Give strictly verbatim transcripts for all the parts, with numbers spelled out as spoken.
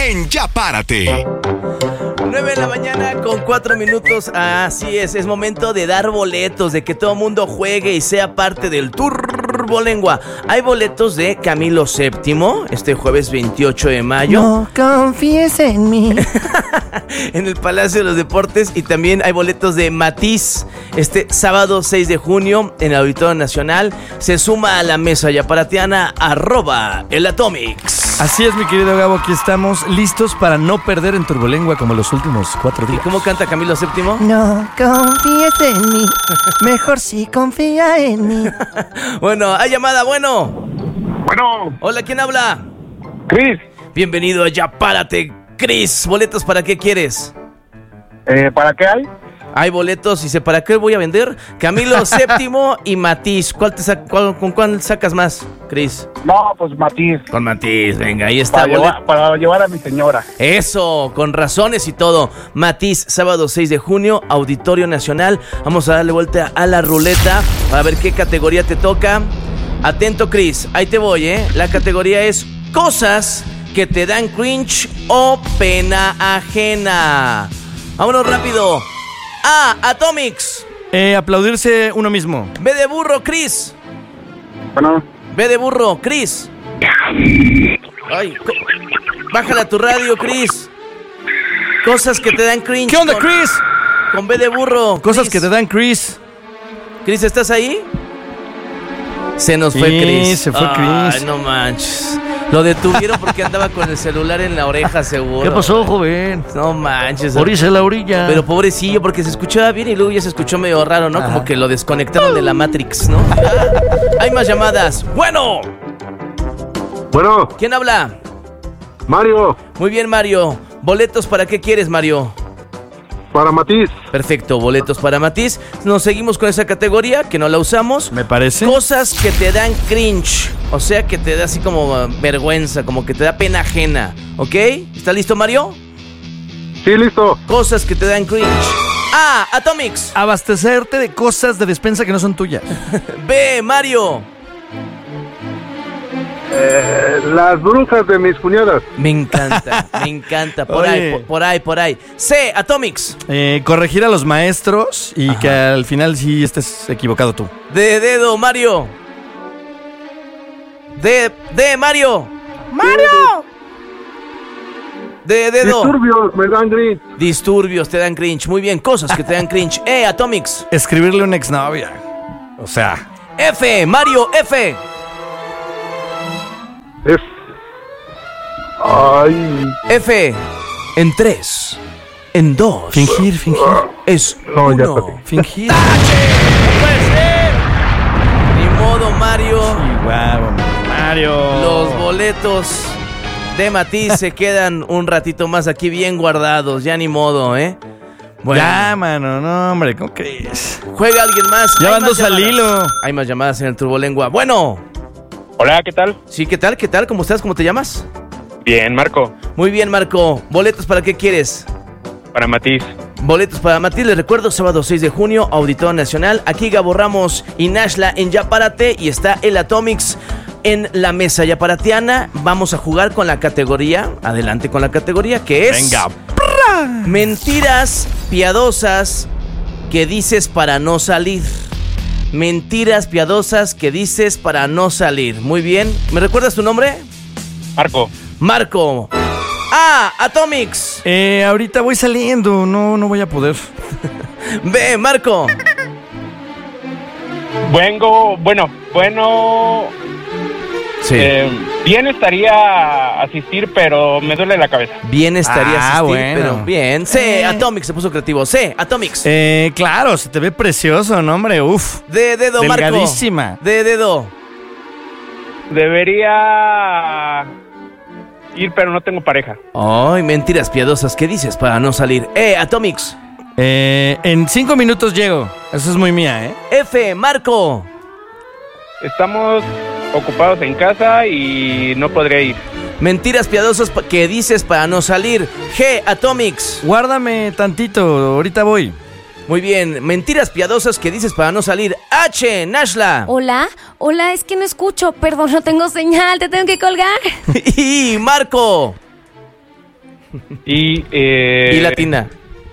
en Ya Párate. nueve de la mañana con cuatro minutos. Así es, es momento de dar boletos, de que todo mundo juegue y sea parte del Turbolengua. Hay boletos de Camilo séptimo este jueves veintiocho de mayo. No confíes en mí. En el Palacio de los Deportes. Y también hay boletos de Matiz este sábado seis de junio en el Auditorio Nacional. Se suma a la mesa yaparatiana arroba el Atomics. Así es, mi querido Gabo, aquí estamos listos para no perder en Turbolengua como los últimos cuatro días. ¿Y cómo canta Camilo séptimo? No confíes en mí, mejor si confía en mí. Bueno, hay llamada, bueno. Bueno. Hola, ¿quién habla? Cris. Bienvenido a Ya Párate, Cris. ¿Boletos para qué quieres? Eh, ¿Para qué hay? Hay boletos y sé para qué voy a vender. Camilo séptimo y Matiz. ¿Cuál te sac- cuál, ¿Con cuál sacas más, Cris? No, pues Matiz. Con Matiz, venga, ahí está. Para llevar, para llevar a mi señora. Eso, con razones y todo. Matiz, sábado seis de junio, Auditorio Nacional. Vamos a darle vuelta a la ruleta para ver qué categoría te toca. Atento, Cris, ahí te voy, ¿eh? La categoría es cosas que te dan cringe o pena ajena. Vámonos rápido. A, Atomics. Eh, aplaudirse uno mismo. B de burro, Cris. Bueno. B de burro, Cris. Ay, co- bájale a tu radio, Cris. Cosas que te dan cringe. ¿Qué onda, con- Chris? Con B de burro. Cosas Chris. que te dan Chris. Chris, ¿estás ahí? Se nos Sí, fue Chris. se fue Ay, Chris. no manches. Lo detuvieron porque andaba con el celular en la oreja, seguro. ¿Qué pasó, joven? No manches. Orilla la orilla. Pero pobrecillo, porque se escuchaba bien y luego ya se escuchó medio raro, ¿no? Ajá. Como que lo desconectaron de la Matrix, ¿no? Hay más llamadas. Bueno, Bueno, ¿quién habla? Mario. Muy bien, Mario. ¿Boletos para qué quieres, Mario? Para Matiz. Perfecto, boletos para Matiz. Nos seguimos con esa categoría, que no la usamos. Me parece. Cosas que te dan cringe. O sea, que te da así como uh, vergüenza, como que te da pena ajena. ¿Ok? ¿Está listo, Mario? Sí, listo. Cosas que te dan cringe. A, Atomics. Abastecerte de cosas de despensa que no son tuyas. B, Mario. Eh, las brujas de mis cuñadas. Me encanta, me encanta. Por Oye. ahí, por, por ahí, por ahí. C, Atomics. Eh, corregir a los maestros y Ajá. que al final sí estés equivocado tú. D, dedo, Mario. D, D, Mario. ¡Mario! D, dedo. Disturbios me dan gris. Disturbios te dan cringe. Muy bien, cosas que te dan cringe. E, Atomics. Escribirle a una exnovia. O sea, F, Mario, F. Es... Ay... F. En tres. En dos. fingir, fingir. Es No, ya uno. toqué. Fingir. ¡No puede ser! Ni modo, Mario. Chihuahua, Mario. Los boletos de Matiz se quedan un ratito más aquí bien guardados. Ya ni modo, ¿eh? Bueno, Ya, mano, no, hombre, ¿cómo crees? juega alguien más. Ya Hay van más dos al llamadas. hilo. Hay más llamadas en el Turbolengua. Bueno. Hola, ¿qué tal? Sí, ¿qué tal? ¿Qué tal? ¿Cómo estás? ¿Cómo te llamas? Bien, Marco. Muy bien, Marco. ¿Boletos para qué quieres? Para Matiz. Boletos para Matiz, les recuerdo, sábado seis de junio, Auditorio Nacional. Aquí Gabo Ramos y Nashla en Ya Párate y está el Atomics en la mesa yaparatiana. Vamos a jugar con la categoría, adelante con la categoría, que es... Venga. Mentiras piadosas que dices para no salir. Mentiras piadosas que dices para no salir. Muy bien. ¿Me recuerdas tu nombre? Marco. Marco. A, Atomics. Eh, ahorita voy saliendo, no, no voy a poder. B, Marco. Vengo... Bueno, bueno... Sí. Eh, bien estaría asistir, pero me duele la cabeza. Bien estaría Ah, asistir, bueno. pero bien. C, Eh. Atomics, se puso creativo. C, Atomics. Eh, claro, se te ve precioso, ¿no, hombre? Uf. De dedo, Marco. Delgadísima. De dedo. Debería ir, pero no tengo pareja. Ay, mentiras piadosas que dices para no salir. E, Atomics. Eh, en cinco minutos llego. Eso es muy mía, ¿eh? F, Marco. Estamos ocupados en casa y no podré ir. Mentiras piadosas pa- que dices para no salir. G, Atomics. Guárdame tantito, ahorita voy. Muy bien. Mentiras piadosas que dices para no salir. H, Nashla. Hola, hola, es que no escucho, perdón, no tengo señal, te tengo que colgar. Y Marco. Y, eh, Y latina.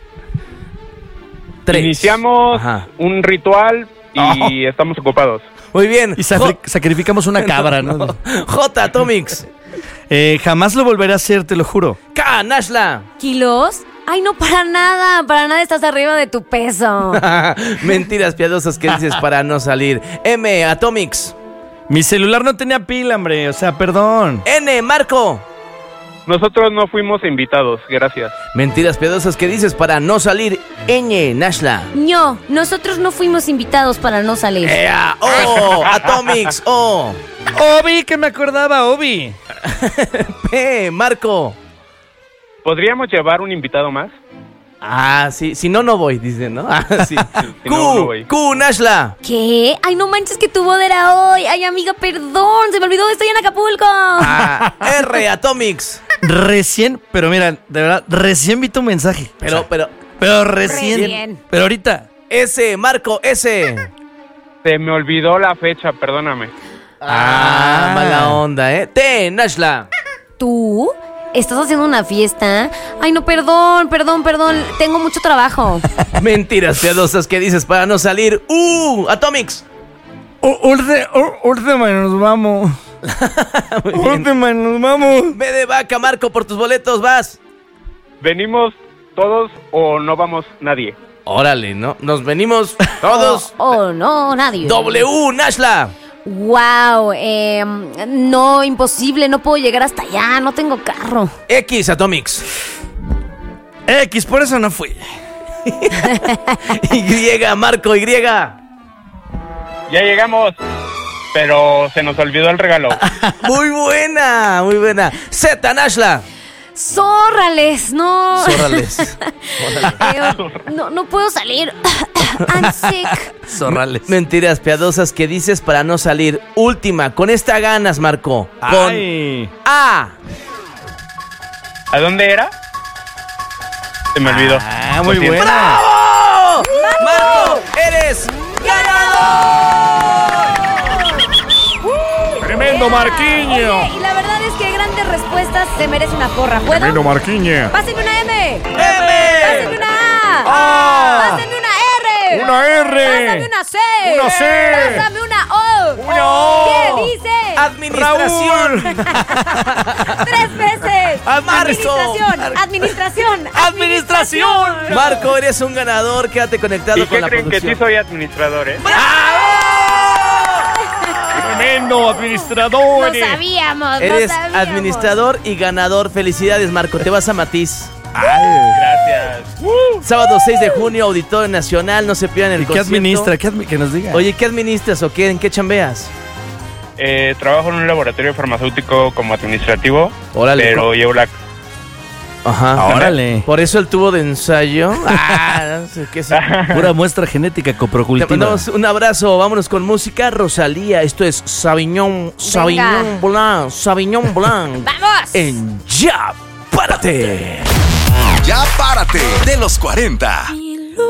Tres. Iniciamos Ajá. un ritual y Oh. estamos ocupados. Muy bien. Y sacri- sacrificamos una cabra, ¿no? No. J, Atomix. Eh, jamás lo volveré a hacer, te lo juro. K, Nashla. ¿Kilos? Ay, no, para nada, para nada estás arriba de tu peso. Mentiras piadosas que dices para no salir. M, Atomix. Mi celular no tenía pila, hombre, o sea, perdón. N, Marco. Nosotros no fuimos invitados, gracias. Mentiras piadosas que dices para no salir. Ñ, Nashla. No, nosotros no fuimos invitados para no salir. Ea, O, Atomix. O. Obi, que me acordaba, Obi. P, Marco. ¿Podríamos llevar un invitado más? Ah, sí, si no, no voy, dice, ¿no? Ah, sí. Si Q, no, no voy. Q, Nashla. ¿Qué? Ay, no manches que tu boda era hoy. Ay, amiga, perdón, se me olvidó, estoy en Acapulco. Ah, R, Atomix. Recién, pero mira, de verdad, recién vi tu mensaje. Pero, pero. Pero recién. Recién. Pero ahorita. S, Marco, S. Se me olvidó la fecha, perdóname. Ah, mala onda, ¿eh? T, Nashla. ¿Tú? ¿Estás haciendo una fiesta? Ay, no, perdón, perdón, perdón. Tengo mucho trabajo. Mentiras piadosas que dices para no salir. U, Atomix. Última y nos vamos. Última y nos vamos. Ve de vaca, Marco, por tus boletos, vas. ¿Venimos todos o no vamos nadie? Órale, ¿no? Nos venimos todos. Oh, oh, no, nadie. W, Nashla. Wow, eh, no, imposible, no puedo llegar hasta allá, no tengo carro. X, Atomix. X, por eso no fui. Y, Marco, Y. Ya llegamos, pero se nos olvidó el regalo. Muy buena, muy buena. Z, Nashla. Zórrales, no. Zórrales. Eh, no, no puedo salir. I'm sick. Zorrales. Mentiras piadosas que dices para no salir. Última, con esta ganas, Marco. Con Ay. A. ¿A dónde era? Se me olvidó. Ah, muy Lo siento. buena. ¡Bravo! ¡Marco, eres ganador! Tremendo Marquiño. Oye, y la verdad es que grandes respuestas se merece una porra. ¿Puedo? Marquiño. Pásenme una M. ¡M! Pásenme una A. Ah. Pásenme una R. Una R. Pásame una C. Una C. Pásame una O. Una O. ¿Qué dice? Administración. Tres veces. Administración. Administración. Administración. Administración. Marco, eres un ganador. Quédate conectado ¿Y con qué la creen que producción. sí soy administrador, eh? Tremendo administrador. Lo sabíamos. Eres lo sabíamos. administrador y ganador. Felicidades, Marco. Te vas a Matiz. Gracias. Sábado seis de junio, Auditorio Nacional. No se pierdan el ¿Y qué concierto. administra? ¿Qué admi- que nos diga. Oye, ¿qué administras o qué? ¿En qué chambeas? Eh, trabajo en un laboratorio farmacéutico como administrativo, Órale. pero co- llevo la... Ajá. Órale. Por eso el tubo de ensayo. Ah, no sé qué es. Pura muestra genética Te coprocultiva. mandamos un abrazo. Vámonos con música. Rosalía. Esto es Sauvignon, Sauvignon Blanc. Sauvignon Blanc. ¡Vamos! En Ya Párate. Ya párate de los cuarenta.